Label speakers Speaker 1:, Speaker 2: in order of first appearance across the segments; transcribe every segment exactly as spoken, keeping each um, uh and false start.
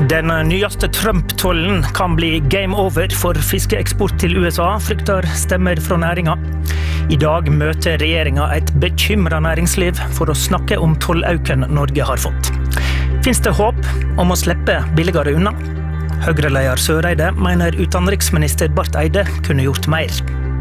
Speaker 1: Den nyeste Trump-tollen kan bli game over for fiskeeksport til U S A, frykter stemmer fra næringa. I dag møter regjeringa et bekymret næringsliv for å snakke om tollauken Norge har fått. Finns det håp om å slippe billigere unna? Høyre-leder Søreide mener utenriksminister Barth Eide kunne gjort mer.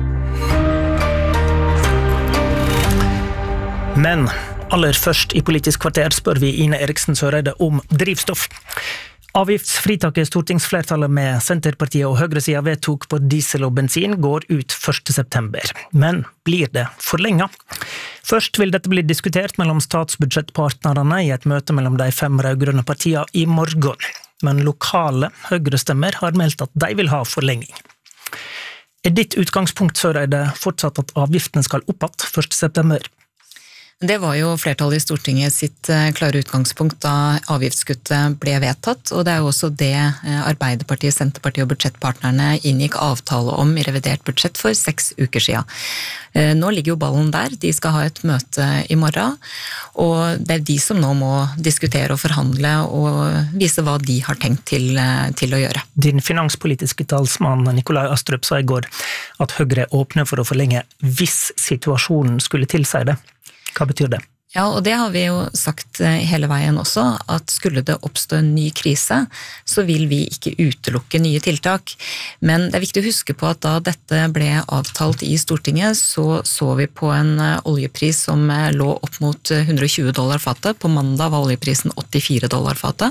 Speaker 1: Men aller først i Politisk kvarter spør vi Ine Eriksen Søreide om drivstoff. Avgiftsfritaket stortingsflertallet med Senterpartiet og Høyresida vedtok på diesel og bensin går ut første september. Men blir det forlenget? Først vil dette bli diskutert mellom statsbudsjettpartnerne i et møte mellom de fem rødgrønne partiene i morgen. Men lokale Høyre-stemmer har meldt at de vil ha forlenging. Er ditt utgangspunkt, Søreide, fortsatt at avgiftene skal opp att første september?
Speaker 2: Det var jo flertallet i Stortinget sitt klare utgangspunkt da avgiftskuttet ble vedtatt, og det er jo også det Arbeiderpartiet, Senterpartiet og budsjettpartnerne inngikk avtale om i revidert budsjett for seks uker siden. Nå ligger jo ballen der, de skal ha et møte i morgen, og det er de som nå må diskutere og forhandle og vise hva de har tenkt til, til å gjøre.
Speaker 1: Din finanspolitiske talsmann Nikolai Astrup sa i går at Høyre åpner for å forlenge hvis situasjonen skulle tilsi det. Hva betyr det?
Speaker 2: Ja, og det har vi jo sagt hele veien også, at skulle det oppstå en ny krise, så vil vi ikke utelukke nye tiltak. Men det er viktig å huske på at da dette ble avtalt i Stortinget, så så vi på en oljepris som lå opp mot hundre og tjue dollar fatet. På mandag var oljeprisen åttifire dollar fatet.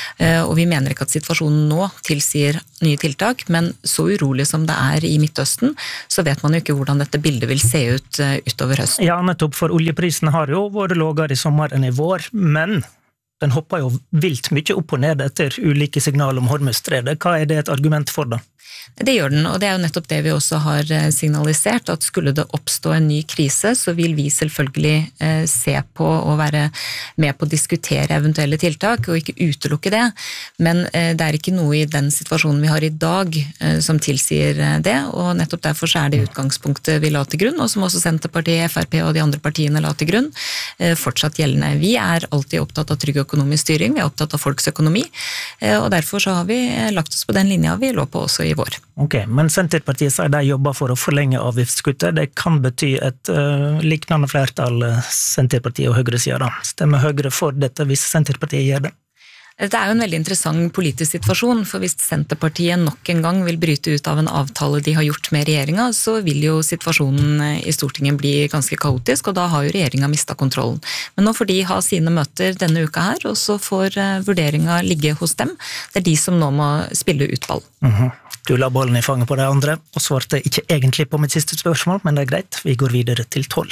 Speaker 2: Og vi mener ikke at situasjonen nå tilsier nye tiltak, men så urolig som det er i Midtøsten, så vet man jo ikke hvordan dette bildet vil se ut utover høsten.
Speaker 1: Ja, nettopp, for oljeprisen har jo vært lågere i sommer enn i vår, men den hopper jo vilt mye opp og ned etter ulike signal om Hormuzstredet. Hva er det et argument for da?
Speaker 2: Det gjør den, og det er jo nettopp det vi også har signalisert, at skulle det oppstå en ny krise, så vil vi selvfølgelig se på og være med på å diskutere eventuelle tiltak, og ikke utelukke det. Men det er ikke noe i den situasjonen vi har i dag som tilsier det, og nettopp derfor så er det utgangspunktet vi la til grunn, og som også Senterpartiet, F R P og de andre partiene la til grunn, fortsatt gjeldende. Vi er alltid opptatt av trygg økonomisk styring, vi er opptatt av folks økonomi, og derfor så har vi lagt oss på den linja vi lå på også i vår.
Speaker 1: Ok, men Senterpartiet sier de jobber for å forlenge avgiftskuttet. Det kan bety et uh, liknande flertall Senterpartiet og Høyre sier da. Stemmer Høyre for dette hvis Senterpartiet gjør det?
Speaker 2: Det er jo en veldig interessant politisk situasjon, for hvis Senterpartiet nok en gang vil bryte ut av en avtale de har gjort med regjeringa, så vil jo situasjonen i Stortinget bli ganske kaotisk, og da har jo regjeringa mistet kontrollen. Men nå får de ha sine møter denne uka her, og så får vurderinga ligge hos dem. Det er de som nå må spille ut ball.
Speaker 1: Mhm. Du la bollen i fanget på de andre, og svarte ikke egentlig på mitt siste spørsmål, men det er greit, vi går videre til toll.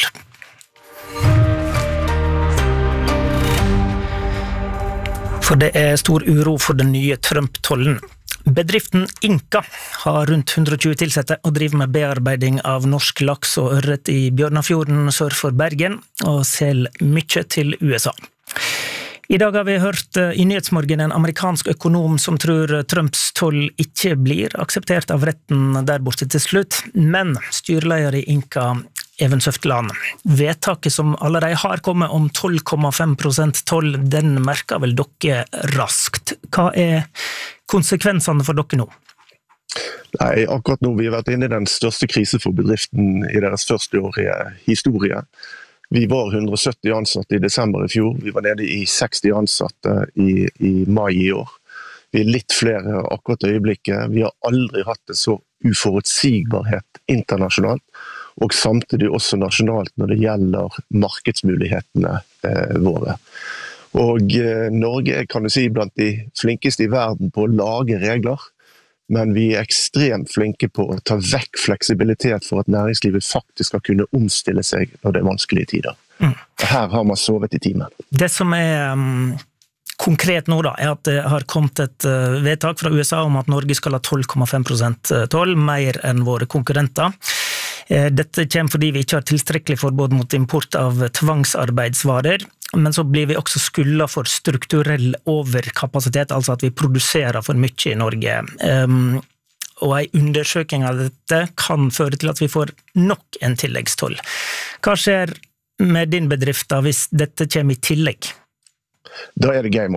Speaker 1: For det er stor uro for den nye Trump-tollen. Bedriften Inka har rundt hundre og tjue tilsette og driver med bearbeiding av norsk laks og ørret i Bjørnafjorden sør for Bergen, og selger mye til U S A. I dag har vi hørt i Nyhetsmorgen en amerikansk økonom som tror Trumps toll ikke blir akseptert av retten der borte til slutt, men styreleder i Inka, Even Søfteland, vedtaket som allerede har kommet om tolv komma fem prosent toll, den merker vel dere raskt. Hva er konsekvensene for dere nå?
Speaker 3: Nei, akkurat nå vi har vært inne i den største krise for bedriften i deres førsteårige historie. Vi var hundre og sytti ansatte i desember i fjor, vi var nede i seksti ansatte i, i mai i år. Vi er litt flere akkurat i øyeblikket, vi har aldri hatt en så uforutsigbarhet internasjonalt, og samtidig også nasjonalt når det gjelder markedsmulighetene eh, våre. Og eh, Norge er, kan du si, blant de flinkeste i verden på å lage regler, men vi er ekstremt flinke på å ta vekk fleksibilitet for at næringslivet faktisk skal kunne omstille seg når det er vanskelige tider. Mm. Her har man sovet i timen.
Speaker 1: Det som er um, konkret nå da, er at det har kommet et uh, vedtak fra U S A om at Norge skal ha tolv komma fem prosent toll, mer enn våre konkurrenter. Dette kommer fordi vi ikke har tilstrekkelig forbud mot import av tvangsarbeidsvarer, men så blir vi også skylda for strukturell overkapasitet, altså at vi produserer for mye i Norge. Um, og en undersøking av dette kan føre til at vi får nok en tilleggstoll. Hva skjer med din bedrift da, hvis dette kommer i tillegg?
Speaker 3: Da er det game over.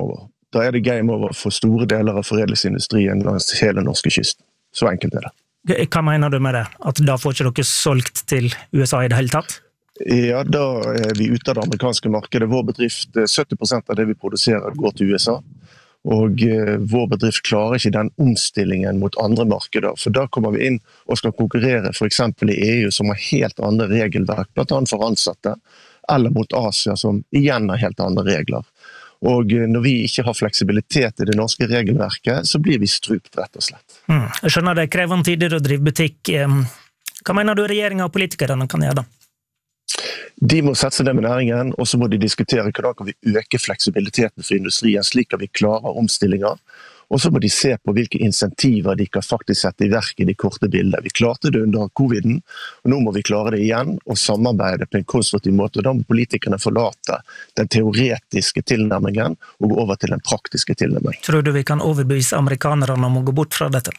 Speaker 3: da er det game over for store deler av foredlingsindustrien langs hele norske kysten. Så enkelt er det.
Speaker 1: Hva mener du med det? At da får ikke dere solgt til U S A i det hele tatt?
Speaker 3: Ja, da er vi ute av det amerikanske markedet. Vår bedrift, sytti prosent av det vi produserer går til U S A. Og eh, vår bedrift klarer ikke den omstillingen mot andre markeder, for da kommer vi inn og skal konkurrere for eksempel i E U som har helt andre regelverk, blant annet for ansatte, eller mot Asia som igjen har helt andre regler. Og eh, når vi ikke har fleksibilitet i det norske regelverket, så blir vi strupt rett og slett.
Speaker 1: Mm. Jeg skjønner det er krevende tider å drive butikk. Hva mener du regjeringen og politikerne kan gjøre da?
Speaker 3: De må sette seg ned med næringen, og så må de diskutere hvordan kan vi øke fleksibiliteten for industrien, slik at vi klarer omstillinger. Og så må de se på hvilke insentiver de kan faktisk sette i verk i de korte bildene. Vi klarte det under coviden, og nå må vi klare det igjen, og samarbeide på en konstruktiv måte. Og da må politikerne forlate den teoretiske tilnærmingen, og gå over til den praktiske tilnærmingen.
Speaker 1: Tror du vi kan overbevise amerikanerne om å gå bort fra dette?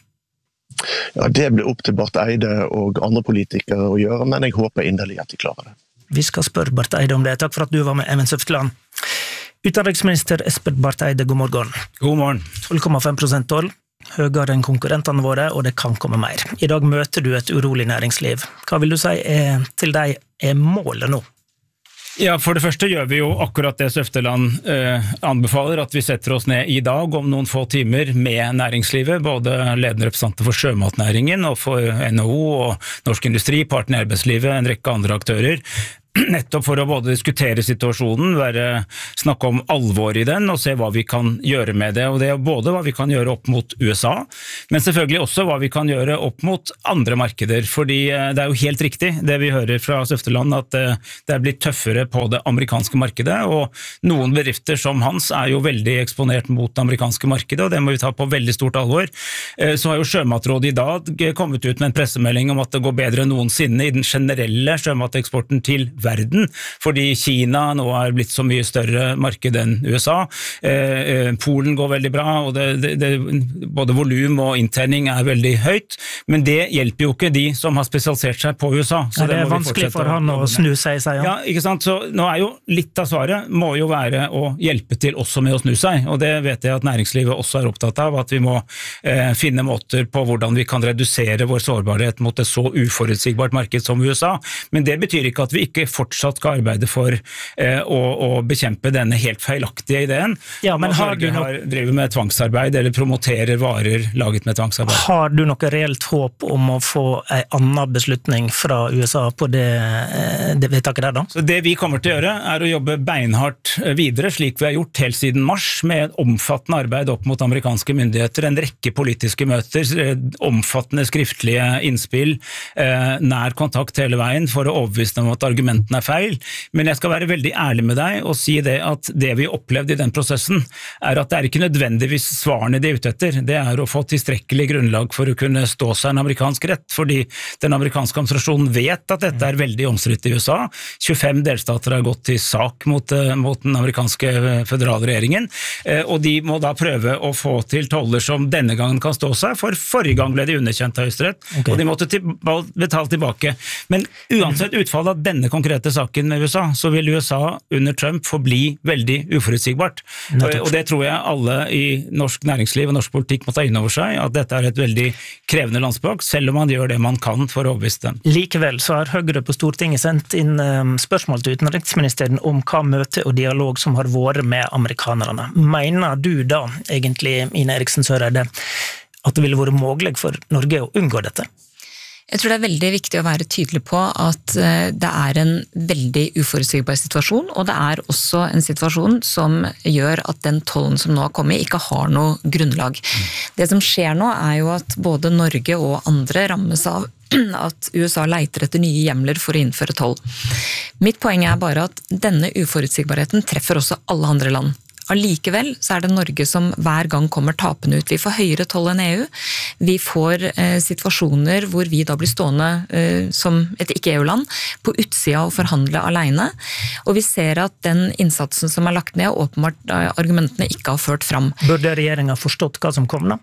Speaker 3: Ja, det blir opp til Barth Eide og andre politikere å gjøre, men jeg håper inderlig at de klarer det.
Speaker 1: Vi skal spørre Barth Eide om det. Takk for at du var med, Even Søfteland. Utenriksminister Espen Barth Eide, god morgen.
Speaker 4: God morgen.
Speaker 1: tolv komma fem prosent toll, høyere enn konkurrentene våre, og det kan komme mer. I dag møter du et urolig næringsliv. Hva vil du si er, til deg er målet nå?
Speaker 4: Ja, for det første gjør vi jo akkurat det Søfteland eh, anbefaler, at vi setter oss ned i dag om noen få timer med næringslivet, både ledende representanter for sjømatnæringen og for N H O og Norsk Industri, partene i arbeidslivet, en rekke andre aktører, nettopp for å både diskutere situasjonen, være, snakke om alvor i den og se hva vi kan gjøre med det. Og det er både hva vi kan gjøre opp mot U S A, men selvfølgelig også hva vi kan gjøre opp mot andre markeder. Fordi det er jo helt riktig det vi hører fra Søfteland, at det er blitt tøffere på det amerikanske markedet, og noen bedrifter som hans er jo veldig eksponert mot det amerikanske markedet, og det må vi ta på veldig stort alvor. Så har jo Sjømatrådet i dag kommet ut med en pressemelding om at det går bedre enn noensinne i den generelle sjømateksporten til verden, fordi Kina nå er blitt så mye større marked enn U S A. Eh, Polen går veldig bra, og det, det, det, både volum og inntjening er veldig høyt, men det hjelper jo ikke de som har spesialisert seg på U S A.
Speaker 1: Så ja, det er vanskelig for han å snu seg, sier han.
Speaker 4: Ja, ikke sant? Så nå er jo litt av svaret må jo være å hjelpe til også med å snu seg, og det vet jeg at næringslivet også er opptatt av, at vi må eh, finne måter på hvordan vi kan redusere vår sårbarhet mot et så uforutsigbart marked som U S A, men det betyr ikke at vi ikke fortsatt skal arbeide for eh, å, å bekjempe denne helt feilaktige ideen.
Speaker 1: Ja, men har du
Speaker 4: har driver med tvangsarbeid eller promoterer varer laget med tvangsarbeid.
Speaker 1: Har du noe reelt håp om å få en annen beslutning fra U S A på det, det vedtaket der da?
Speaker 4: Så det vi kommer til å gjøre er å jobbe beinhardt videre, slik vi har gjort helt siden mars, med et omfattende arbeid opp mot amerikanske myndigheter, en rekke politiske møter, omfattende skriftlige innspill, eh, nær kontakt hele veien for å overbevise dem om at argumentene er feil, men jeg skal være veldig ærlig med deg og si det at det vi opplevde i den prosessen er at det er ikke nødvendigvis svarene de er ute etter, det er å få tilstrekkelig grunnlag for å kunne stå seg en amerikansk rett, fordi den amerikanske administrasjonen vet at dette er veldig omstridt i U S A. tjuefem delstater har gått til sak mot, mot den amerikanske føderale regjeringen, og de må da prøve å få til toller som denne gangen kan stå seg, for forrige gang ble de underkjent av Høyesterett, okay. Og de måtte til, betale tilbake. Men uansett utfallet av denne konkrete saken med U S A, så vil U S A under Trump forbli veldig uforutsigbart. Og det tror jeg alle i norsk næringsliv og norsk politikk må ta inn over seg, at dette er et veldig krevende landsspråk, selv om man gjør det man kan for å overbevise dem.
Speaker 1: Likevel så har Høyre på Stortinget sendt inn spørsmål til utenriksministeren om hva møte og dialog som har vært med amerikanerne. Mener du da, egentlig, Ine Eriksen Søreide, at det ville vært mulig for Norge å unngå dette?
Speaker 2: Jeg tror det er veldig viktig å være tydelig på at det er en veldig uforutsigbar situasjon, og det er også en situasjon som gjør at den tollen som nå har kommet ikke har noe grunnlag. Det som skjer nå er jo at både Norge og andre rammes av at U S A leiter etter nye hjemler for å innføre toll. Mitt poeng er bare at denne uforutsigbarheten treffer også alle andre land. Allikevel så er det Norge som hver gang kommer tapende ut. Vi får høyere toll enn E U. Vi får eh, situasjoner hvor vi da blir stående eh, som et ikke-E U-land på utsida og forhandle alene. Og vi ser at den innsatsen som er lagt ned, åpenbart argumentene ikke har ført fram.
Speaker 1: Burde regjeringen forstått hva som kom da?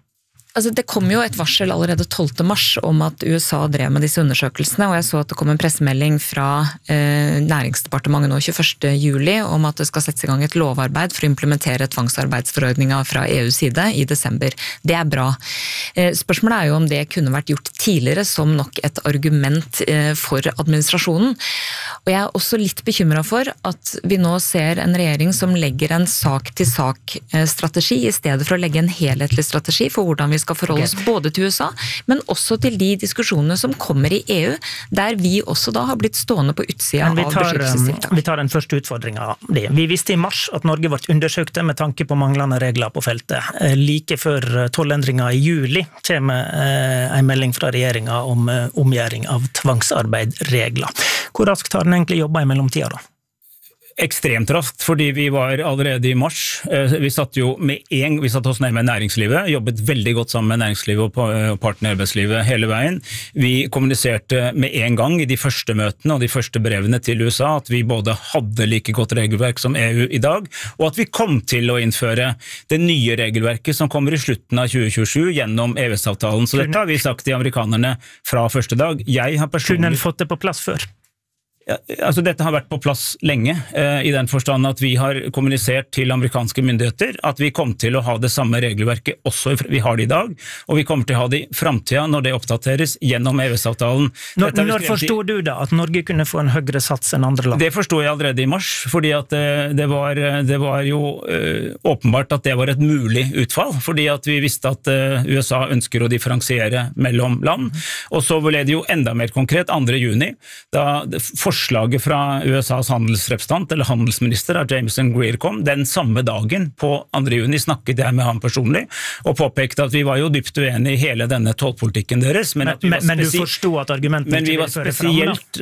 Speaker 2: Altså, det kom jo et varsel allerede tolvte mars om at U S A drev med disse undersøkelsene, og jeg så at det kom en pressemelding fra eh, Næringsdepartementet nå tjueførste juli om at det skal settes i gang et lovarbeid for å implementere tvangsarbeidsforordninga fra E U's side i desember. Det er bra. Eh, spørsmålet er jo om det kunne vært gjort tidligere som nok et argument eh, for administrasjonen. Og jeg er også litt bekymret for at vi nå ser en regjering som legger en sak-til-sak-strategi i stedet for å legge en helhetlig strategi for hvordan vi skal forholde oss okay. både til U S A, men også til de diskusjonene som kommer i E U, der vi også da har blitt stående på utsida av beskyttelsestiltak.
Speaker 1: Vi tar den første utfordringen. Vi visste i mars at Norge ble undersøkt med tanke på manglende regler på feltet. Like før tollendringen i juli kommer en melding fra regjeringen om omgjøring av tvangsarbeidregler. Hvor raskt har den egentlig jobbet i mellomtida da?
Speaker 4: Ekstremt raskt, fordi vi var allerede i mars. Vi satt jo med en, vi satt oss ned med næringslivet, jobbet veldig godt sammen med næringslivet og partene i arbeidslivet hele veien. Vi kommuniserte med en gang i de første møtene og de første brevene til U S A at vi både hadde like godt regelverk som E U i dag, og at vi kom til å innføre det nye regelverket som kommer i slutten av tjue tjuesju gjennom E U S-avtalen. Så dette har vi sagt til amerikanerne fra første dag. Jeg har personlig...
Speaker 1: Kunne en fått det på plass før?
Speaker 4: Ja, altså dette har vært på plass lenge, eh, i den forstand at vi har kommunisert til amerikanske myndigheter at vi kom til å ha det samme regelverket også vi har det i dag, og vi kommer til å ha det i fremtiden når det oppdateres gjennom E U S-avtalen.
Speaker 1: Når, når forstod du da at Norge kunne få en høyere sats enn andre land?
Speaker 4: Det forstod jeg allerede i mars, fordi at det, det, var, det var jo uh, åpenbart at det var et mulig utfall, fordi at vi visste at uh, U S A ønsker å differensiere mellom land, og så ble det jo enda mer konkret andre juni, da forslaget fra U S A's handelsrepresentant, eller handelsminister, da Jameson Greer kom, den samme dagen på andre juni snakket jeg med ham personlig, og påpekte at vi var jo dypt uenige i hele denne tollpolitikken deres, men,
Speaker 1: men, men, men du forstod at argumentet
Speaker 4: men vi var spesielt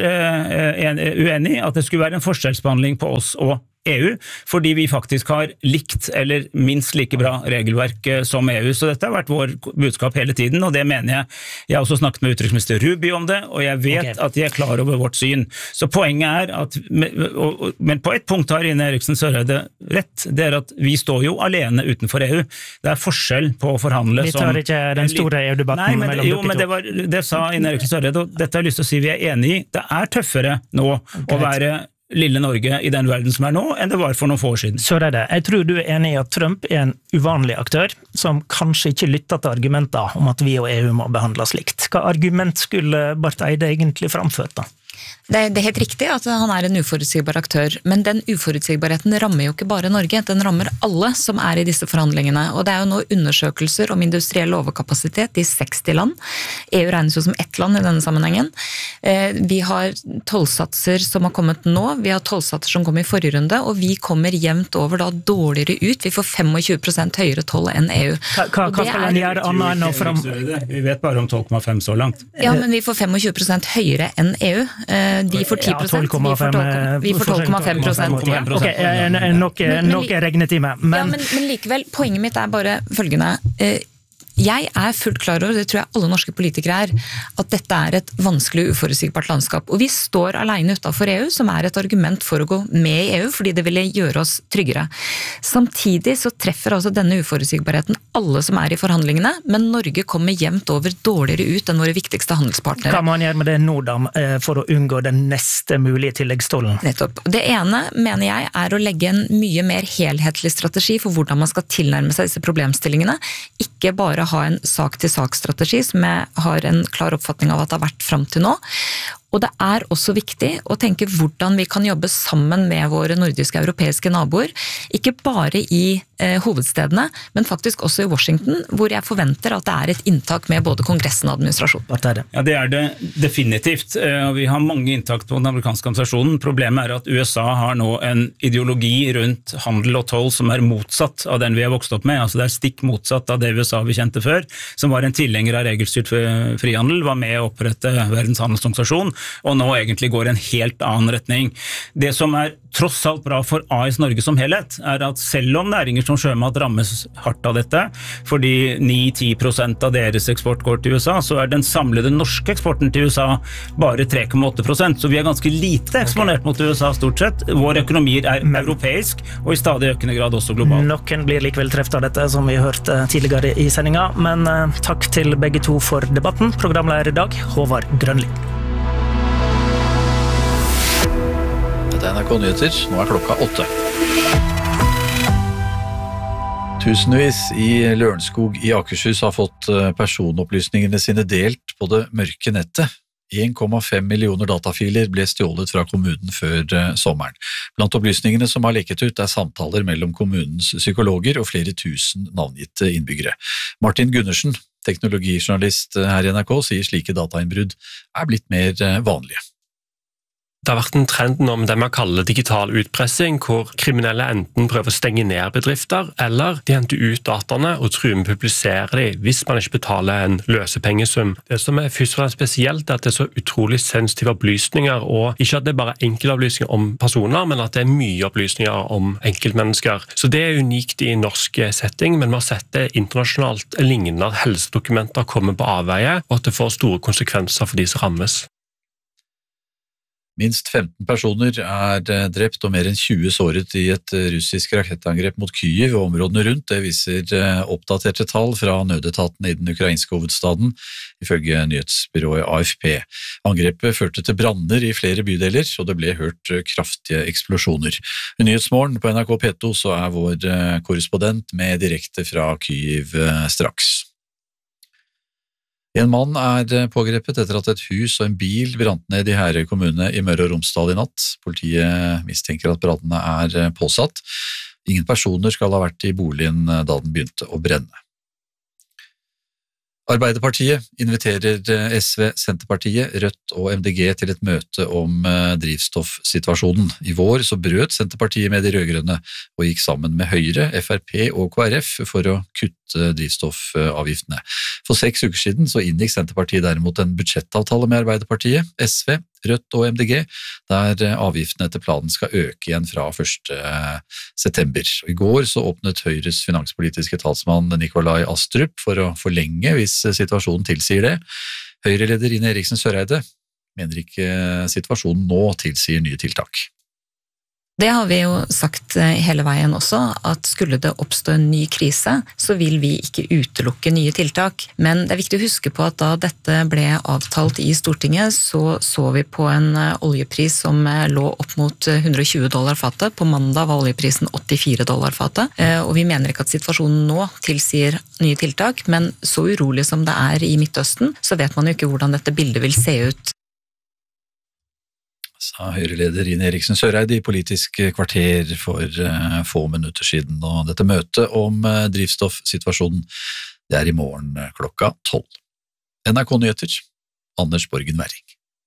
Speaker 4: uh, uenige at det skulle være en forskjellsbehandling på oss og E U, fordi vi faktisk har likt eller minst like bra regelverk som E U, så dette har vært vår budskap hele tiden, og det mener jeg. Jeg har også snakket med utenriksminister Rubio om det, og jeg vet okay. at de er klar over vårt syn. Så poenget er at, men på et punkt har Ine Eriksen Søreide rett, det er at vi står jo alene utenfor E U. Det er forskjell på å forhandle som...
Speaker 1: Vi tar ikke den store E U-debatten mellom dere to. Jo,
Speaker 4: men det, var, det sa Ine Eriksen Søreide, og dette har jeg lyst til å si vi er enige i. Det er tøffere nå okay. å være lille Norge i den verden som er nå, enn det var for noen få år siden.
Speaker 1: Så er det. Jeg tror du er enig i at Trump er en uvanlig aktør, som kanskje ikke lytter til argumenter om at vi og E U må behandles likt. Hva argument skulle Barth Eide egentlig framført da?
Speaker 2: Det, det er helt riktig at han er en uforutsigbar aktør, men den uforutsigbarheten rammer jo ikke bare Norge, den rammer alle som er i disse forhandlingene, og det er jo nå undersøkelser om industriell overkapasitet i seksti land. E U regnes jo som ett land i denne sammenhengen. Vi har tollsatser som har kommet nå, vi har tollsatser som kom i forrige runde, og vi kommer jevnt over da dårligere ut. Vi får tjue-fem prosent høyere toll enn E U.
Speaker 1: Hva, hva, hva skal han gjøre annet enn å fram...
Speaker 4: Vi vet bare om tolv komma fem så langt.
Speaker 2: Ja, men vi får tjue-fem prosent høyere enn E U. De får ti prosent, vi får tolv komma fem prosent.
Speaker 1: Ok, nok, nok regnetime. Men...
Speaker 2: Ja, men, men likevel, poenget mitt er bare følgende. Jeg er fullt klar over, det tror jeg alle norske politikere er, at dette er et vanskelig uforutsigbart landskap. Og vi står alene utenfor E U, som er et argument for å gå med i E U, fordi det ville gjøre oss tryggere. Samtidig så treffer altså denne uforutsigbarheten alle som er i forhandlingene, men Norge kommer jevnt over dårligere ut enn våre viktigste handelspartnere.
Speaker 1: Hva må man gjøre med det nå da, for å unngå den neste mulige tilleggstollen?
Speaker 2: Nettopp. Det ene, mener jeg, er å legge en mye mer helhetlig strategi for hvordan man skal tilnærme seg disse problemstillingene. Ikke bare ha en sak-til-sak-strategi som jeg har en klar oppfatning av at det har vært frem til nå. Og det er også viktig å tenke hvordan vi kan jobbe sammen med våre nordiske europeiske naboer, ikke bare i eh, hovedstedene, men faktisk også i Washington, hvor jeg forventer at det er et inntak med både Kongressen og administrasjonen.
Speaker 1: Hva er det?
Speaker 4: Ja, det er det definitivt. Vi har mange inntak på den amerikanske administrasjonen. Problemet er at U S A har nå en ideologi rundt handel og toll som er motsatt av den vi har vokst opp med. Altså det er stikk motsatt av det U S A vi kjente før, som var en tilhenger av regelstyrt frihandel, var med å opprette Verdens handelsorganisasjon, og nå egentlig går i en helt annen retning. Det som er tross alt bra for A S Norge som helhet, er at selv om næringer som sjømat rammes hardt av dette, fordi ni til ti prosent av deres eksport går til U S A, så er den samlede norske eksporten til U S A bare tre komma åtte prosent, så vi er ganske lite eksponert mot U S A stort sett. Vår økonomi er europeisk, og i stadig økende grad også global.
Speaker 1: Noen blir likevel treft av dette, som vi hørte tidligere i sendinga, men eh, takk til begge to for debatten. Programleder i dag, Håvard Grønli.
Speaker 5: Dette er N R K Nyheter, nå er klokka åtte. Tusenvis i Lørenskog i Akershus har fått personopplysningene sine delt på det mørke nettet. en komma fem millioner datafiler ble stjålet fra kommunen før sommeren. Blant opplysningene som har lekket ut er samtaler mellom kommunens psykologer og flere tusen navngitte innbyggere. Martin Gundersen, teknologijournalist her i N R K, sier slike datainnbrudd er blitt mer vanlige.
Speaker 6: Det har vært en trend om det man kaller digital utpressing, hvor kriminelle enten prøver å stenge ned bedrifter, eller de henter ut dataene og truer med å publisere dem hvis man ikke betaler en løsepengesum. Det som er først og fremst spesielt er at det er så utrolig sensitive opplysninger, og ikke at det er bare enkeltopplysninger om personer, men at det er mye opplysninger om enkeltmennesker. Så det er unikt i norsk setting, men vi har sett det internasjonalt lignende at helsedokumenter kommer på avveie, og at det får store konsekvenser for de som rammes.
Speaker 5: Minst femten personer er drept og mer enn tjue såret i et russisk rakettangrep mot Kyiv og områdene rundt. Det viser oppdaterte tall fra nødetatene i den ukrainske hovedstaden, ifølge nyhetsbyrået A F P. Angrepet førte til branner i flere bydeler, og det ble hørt kraftige eksplosjoner. I Nyhetsmorgen på N R K P to så er vår korrespondent med direkte fra Kyiv straks. En mann er pågrepet etter at et hus og en bil brant ned i Herøy kommune i Møre og Romsdal i natt. Politiet mistenker at brannene er påsatt. Ingen personer skal ha vært i boligen da den begynte å brenne. Arbeiderpartiet inviterer S V, Senterpartiet, Rødt og M D G til et møte om drivstoffsituasjonen. I vår så brøt Senterpartiet med de rødgrønne og gikk sammen med Høyre, F R P og K R F for å kutte drivstoffavgiftene. For seks uker siden så inngikk Senterpartiet derimot en budsjettavtale med Arbeiderpartiet, S V, Rødt og M D G, der avgiftene etter planen skal øke igjen fra første september. I går så åpnet Høyres finanspolitiske talsmann Nikolai Astrup for å forlenge hvis situasjonen tilsier det. Høyre-leder Ine Eriksen Søreide mener ikke situasjonen nå tilsier nye tiltak.
Speaker 2: Det har vi jo sagt hele veien også, at skulle det oppstå en ny krise, så vil vi ikke utelukke nye tiltak. Men det er viktig å huske på at da dette ble avtalt i Stortinget, så så vi på en oljepris som lå opp mot hundre og tjue dollar fatet. På mandag var oljeprisen åttifire dollar fatet. Og vi mener ikke at situasjonen nå tilsier nye tiltak, men så urolig som det er i Midtøsten, så vet man jo ikke hvordan dette bildet vil se ut.
Speaker 5: Sa Høyre-leder Ine Eriksen Søreide i Politisk kvarter for uh, få minutter siden. Og dette møtet om uh, drivstoffsituasjonen, det er i morgen uh, klokka tolv. N R K Nyheter, Anders Borgen Werring.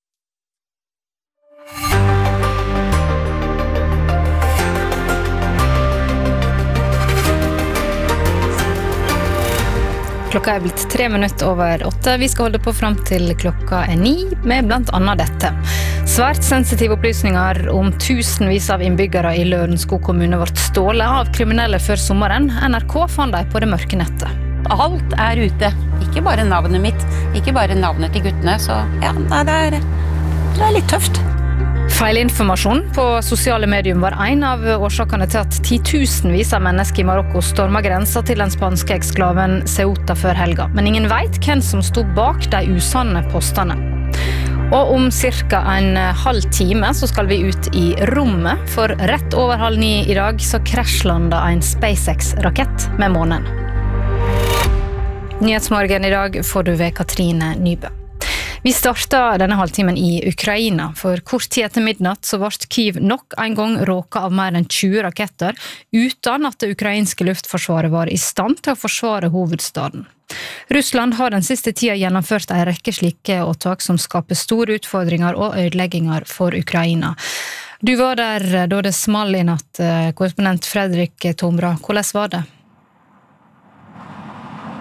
Speaker 7: Klokka er blitt tre minutter over åtte. Vi skal holde på frem til klokka er ni, med blant annet dette. Svært sensitive opplysninger om tusenvis av innbyggere i Lørenskog kommune ble stålet av kriminelle før sommeren. N R K fant dem på det mørke nettet.
Speaker 8: Alt er ute. Ikke bare navnet mitt, ikke bare navnet til guttene, så ja, det er, det er litt tøft.
Speaker 7: Feilinformasjon på sosiale medier var en av årsakene til at titusenvis av mennesker i Marokko stormet grensa til den spanske eksklaven Ceuta før helga. Men ingen vet hvem som stod bak de usanne postene. Og om cirka en halv time så skal vi ut i rommet, for rett over halv ni i dag så krasjlanda en SpaceX-rakett med månen. Nyhetsmorgen i dag får du ved Katrine Nybø. Vi startet denne halvtimen i Ukraina. For kort tid etter midnatt så ble Kyiv nok en gang råket av mer enn tjue raketter, uten at det ukrainske luftforsvaret var i stand til å forsvare hovedstaden. Russland har den siste tida gjennomført en rekke slike åtak som skaper store utfordringer og ødelegginger for Ukraina. Du var der da det small i natt, korrespondent Fredrik Tomra. Hvordan var det?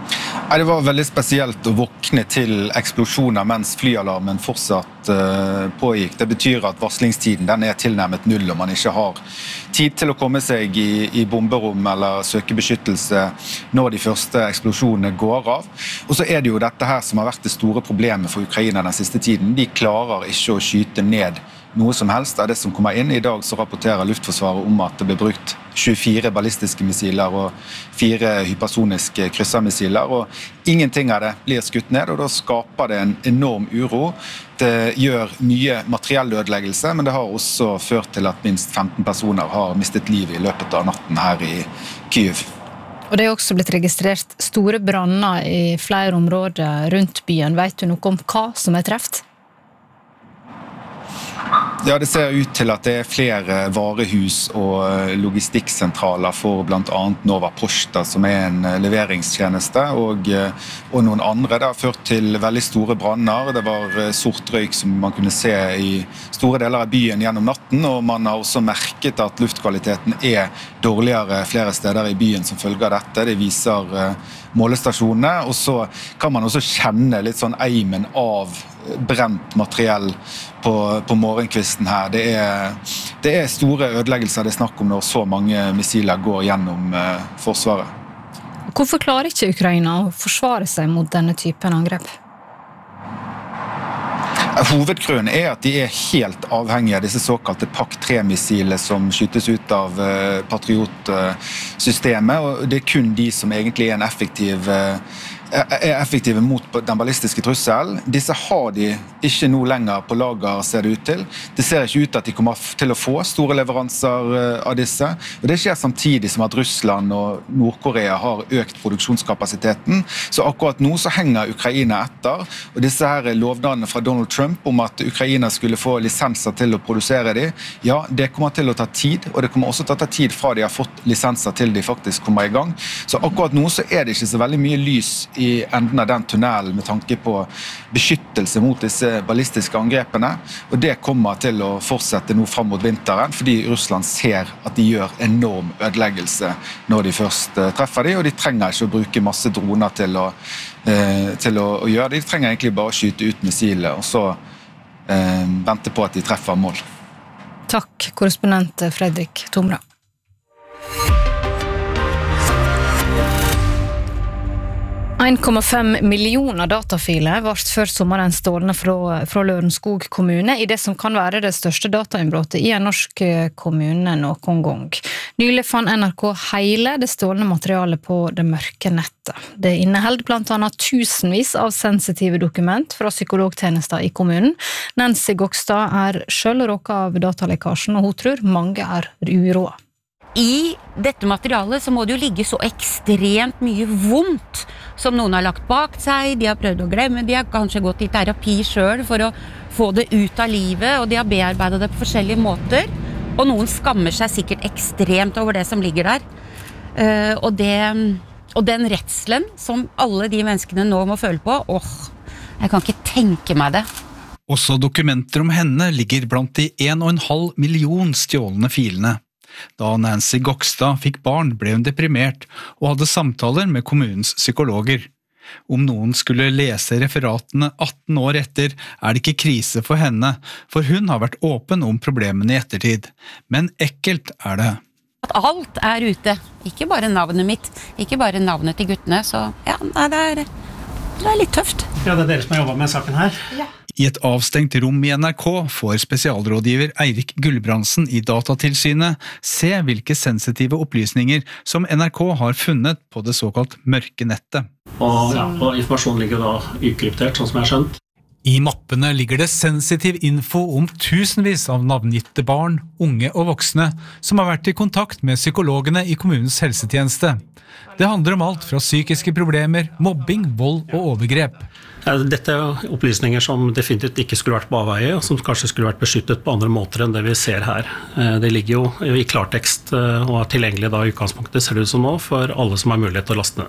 Speaker 9: Det var veldig spesielt å våkne til eksplosjoner mens flyalarmen fortsatt uh, pågikk. Det betyr at varslingstiden den er tilnærmet null, og man ikke har tid til å komme seg i, i bomberom eller søke beskyttelse når de første eksplosjonene går av. Og så er det jo dette her som har vært det store problemet for Ukraina den siste tiden. De klarer ikke å skyte ned noe som helst av det som kommer inn. I dag så rapporterer Luftforsvaret om at det ble brukt tjuefire ballistiske missiler og fire hypersoniske kryssermissiler, og ingenting av det blir skutt ned, og da skaper det en enorm uro. Det gjør mye materiellødeleggelse, men det har også ført til at minst femten personer har mistet livet i løpet av natten her i Kyiv.
Speaker 7: Og det er også blitt registrert store branner i flere områder rundt byen. Vet du noe om hva som er treft?
Speaker 9: Ja, det ser ut til at det er flere varehus og logistikksentraler for blant annet Nova Pošta, som er en leveringstjeneste, og, og noen andre. Det har ført til veldig store branner. Det var sort røyk som man kunne se i store deler av byen gjennom natten, og man har også merket at luftkvaliteten er dårligere flere steder i byen som følge av dette. Det viser målestasjonene, og så kan man også kjenne litt sånn eimen av brent materiell på, på morgenkvisten her. Det er, det er store ødeleggelser det er snakk om når så mange missiler går gjennom eh, forsvaret.
Speaker 7: Hvorfor klarer ikke Ukraina å forsvare seg mot denne typen angrep?
Speaker 9: Hovedgrunnen er at de er helt avhengige av disse såkalte Pak tre-missilene som skytes ut av uh, Patriot-systemet, og det er kun de som egentlig er en effektiv uh, er effektive mot den ballistiske trusselen. Disse har de ikke nå lenger på lager, ser det ut til. Det ser ikke ut at de kommer til å få store leveranser av disse. Og det skjer samtidig som at Russland og Nord-Korea har økt produksjonskapasiteten. Så akkurat nå så henger Ukraina etter. Og disse her lovnadene fra Donald Trump om at Ukraina skulle få lisenser til å produsere de, ja, det kommer til å ta tid, og det kommer også til å ta tid fra de har fått lisenser til de faktisk kommer i gang. Så akkurat nå så er det ikke så veldig mye lys i enden av den tunnelen med tanke på beskyttelse mot disse ballistiske angrepene, og det kommer til å fortsette nå frem mot vinteren, fordi Russland ser at de gjør enorm ødeleggelse når de først treffer de, og de trenger ikke å bruke masse droner til å, eh, til å, å gjøre det. De trenger egentlig bare å skyte ut missiler, og så eh, vente på at de treffer mål.
Speaker 7: Takk, korrespondent Fredrik Tomra. en komma fem millioner datafiler ble før sommeren stålne fra, fra Lørenskog kommune i det som kan være det største datainnbrottet i en norsk kommune noen gang. Nylig fant N R K hele det stålne materialet på det mørke nettet. Det inneholder blant annet tusenvis av sensitive dokument fra psykologtjenester i kommunen. Nancy Gokstad er selv råket av datalekkasjen, og hun tror mange er uroa.
Speaker 8: I dette materialet så må det jo ligge så ekstremt mye vondt som noen har lagt bak seg, de har prøvd å glemme, de har kanskje gått i terapi selv for å få det ut av livet, og de har bearbeidet det på forskjellige måter, og noen skammer seg sikkert ekstremt over det som ligger der. Uh, og, det, og den redselen som alle de menneskene nå må føle på, åh, jeg kan ikke tenke meg det.
Speaker 10: Også dokumenter om henne ligger blant de en og en halv million stjålne filene. Da Nancy Gokstad fikk barn, ble hun deprimert og hadde samtaler med kommunens psykologer. Om noen skulle lese referatene atten år etter, er det ikke krise for henne, for hun har vært åpen om problemene i ettertid. Men ekkelt er det.
Speaker 8: At alt er ute, ikke bare navnet mitt, ikke bare navnet til guttene, så ja, det er, det er litt tøft.
Speaker 11: Ja, det er dere som har jobbet med saken her. Ja.
Speaker 10: I et avstengt rom i N R K får spesialrådgiver Eirik Gullbrandsen i Datatilsynet se hvilke sensitive opplysninger som N R K har funnet på det såkalt mørke nettet.
Speaker 11: Og, ja, og informasjonen ligger da ukryptert, sånn som jeg har skjønt.
Speaker 10: I mappene ligger det sensitiv info om tusenvis av navngitte barn, unge og voksne som har vært i kontakt med psykologene i kommunens helsetjeneste. Det handler om alt fra psykiske problemer, mobbing, vold og overgrep.
Speaker 11: Dette er opplysninger som definitivt ikke skulle vært på avveie, og som kanskje skulle vært beskyttet på andre måter enn det vi ser her. Det ligger jo i klartekst og er tilgjengelig da i utgangspunktet, ser det ut som nå, for alle som har mulighet til å laste ned.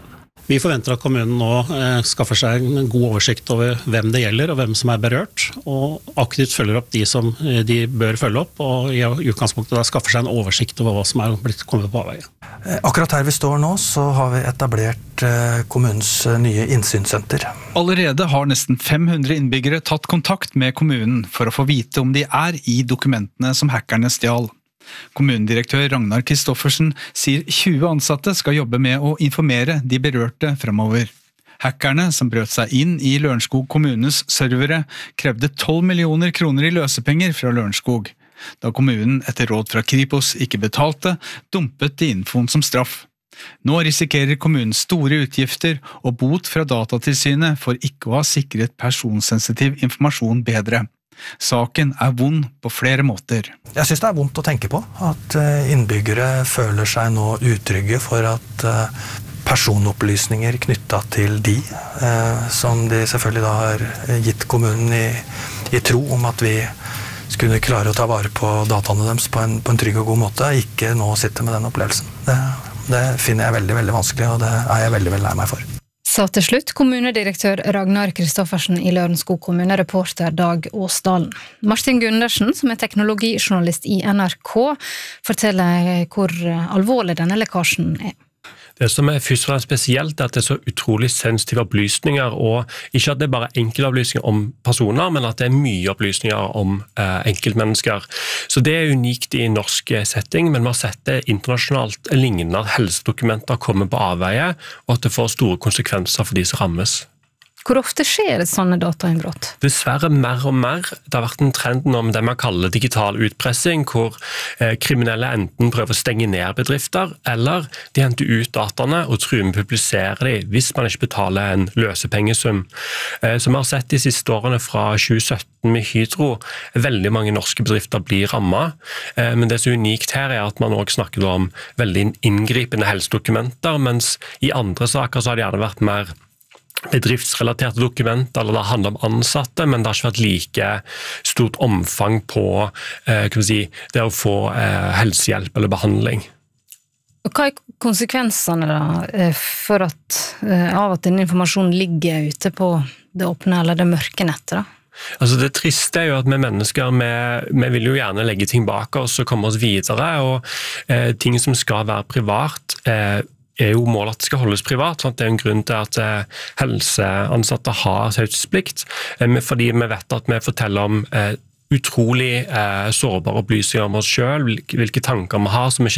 Speaker 11: Vi forventer at kommunen nå eh, skaffer seg en god oversikt over hvem det gjelder og hvem som er berørt, og aktivt følger opp de som eh, de bør følge opp, og i utgangspunktet da skaffer seg en oversikt over hva som er blitt kommet på avveie.
Speaker 12: Akkurat her vi står nå, så har vi etablert eh, kommunens nye innsynssenter.
Speaker 10: Allerede har nesten fem hundre innbyggere tatt kontakt med kommunen for å få vite om de er i dokumentene som hackerne stjal. Kommunedirektør Ragnar Kristoffersen sier tjue ansatte skal jobbe med å informere de berørte fremover. Hackerne som brøt seg inn i Lørenskog kommunes servere krevde tolv millioner kroner i løsepenger fra Lørenskog. Da kommunen etter råd fra Kripos ikke betalte, dumpet de infoen som straff. Nå risikerer kommunen store utgifter og bot fra Datatilsynet for ikke å ha sikret personsensitiv informasjon bedre. Saken er vond på flere måter.
Speaker 12: Jeg synes det er vondt å tenke på at innbyggere føler seg nå utrygge for at personopplysninger knyttet til de, som de selvfølgelig da har gitt kommunen i, i tro om at vi skulle klare å ta vare på dataene deres på en, på en trygg og god måte, ikke nå sitte med den opplevelsen. Det, det finner jeg veldig, veldig vanskelig, og det er jeg veldig, veldig lei meg for.
Speaker 7: Sa til slutt kommunedirektør Ragnar Kristoffersen i Lørenskog kommune, reporter Dag Åsdalen. Martin Gundersen, som er teknologijournalist i N R K, forteller hvor alvorlig denne lekkasjen er.
Speaker 6: Det som er først og fremst spesielt er at det er så utrolig sensitive opplysninger, og ikke at det er bare enkeltopplysninger om personer, men at det er mye opplysninger om eh, enkeltmennesker. Så det er unikt i norsk setting, men vi har sett det internasjonalt lignende at helsedokumenter kommer på avveie, og at det får store konsekvenser for de som rammes.
Speaker 7: Hvor ofte skjer et sånne datainnbrott?
Speaker 6: Dessverre mer og mer. Det har vært en trend om det man kaller digital utpressing, hvor eh, kriminelle enten prøver å stenge ned bedrifter, eller de henter ut dataene og truer med å publisere dem hvis man ikke betaler en løsepengesum. Eh, som vi har sett de siste årene fra tjue sytten med Hydro, veldig mange norske bedrifter blir rammet. Eh, men det som er unikt her er at man også snakker om veldig inngripende helsedokumenter, mens i andre saker så har det gjerne vært mer bedriftsrelaterte dokumenter, eller det handler om ansatte, men det har ikke vært like stort omfang på eh, kan vi si, det å få eh, helsehjelp eller behandling.
Speaker 7: Og hva er konsekvensene da, for at, av at denne informasjonen ligger ute på det åpne eller det mørke nettet da?
Speaker 6: Altså det triste er jo at vi mennesker, vi, vi vil jo gjerne legge ting bak oss og komme oss videre, og eh, ting som skal være privat, eh, er jo målet at det skal holdes privat. Sant? Det er en grunn til at eh, helseansatte har taushetsplikt, eh, fordi vi vet at vi forteller om eh, utrolig eh, sårbare opplysninger om oss selv, hvilke tanker vi har som ikke